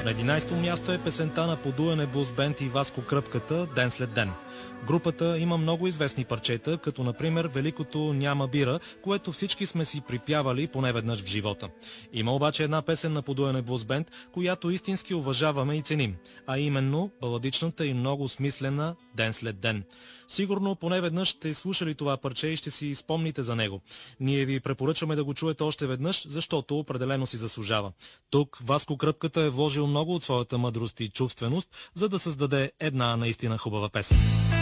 На 11-то място е песента на Подуяне Блуз Бенд и Васко Кръпката «Ден след ден». Групата има много известни парчета, като например великото «Няма бира», което всички сме си припявали поне веднъж в живота. Има обаче една песен на Подуяне Блуз Бенд, която истински уважаваме и ценим, а именно баладичната и много смислена «Ден след ден». Сигурно поне веднъж сте слушали това парче и ще си спомните за него. Ние ви препоръчваме да го чуете още веднъж, защото определено си заслужава. Тук Васко Кръпката е вложил много от своята мъдрост и чувственост, за да създаде една наистина хубава песен.